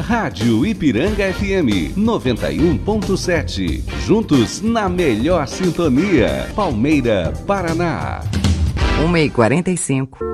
Rádio Ipiranga FM 91.7. Juntos na melhor sintonia. Palmeira, Paraná. 1h45.